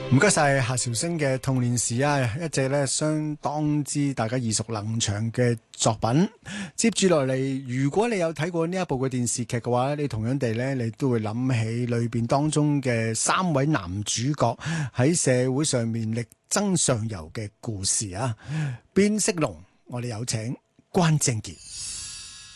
唔該晒夏韶聲嘅童年時啊，一隻咧相當之大家耳熟能詳嘅作品。接住落嚟，如果你有睇過呢一部嘅電視劇嘅話，你同樣地咧，你都會諗起裏邊當中嘅三位男主角喺社會上面力爭上游嘅故事啊。變色龍，我哋有請關正傑。